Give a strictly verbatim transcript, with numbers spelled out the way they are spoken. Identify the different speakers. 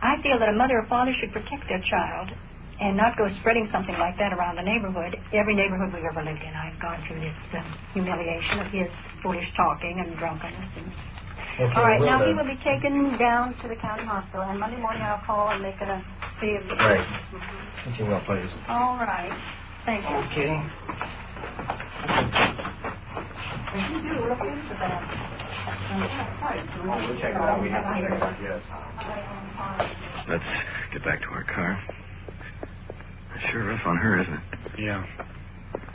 Speaker 1: I feel that a mother or father should protect their child and not go spreading something like that around the neighborhood. Every neighborhood we've ever lived in, I've gone through this uh, humiliation of his foolish talking and drunkenness. And...
Speaker 2: Okay,
Speaker 1: all right,
Speaker 2: well
Speaker 1: now
Speaker 2: done.
Speaker 1: he will be taken down to the county hospital, and Monday morning I'll call and make a see if...
Speaker 2: Right. Mm-hmm. If you will, please.
Speaker 1: All right. Thank you.
Speaker 2: Okay.
Speaker 1: You do look into that.
Speaker 2: We'll check it out. We have to check it out, yes.
Speaker 3: Let's get back to our car. Sure rough on her, isn't it?
Speaker 4: Yeah.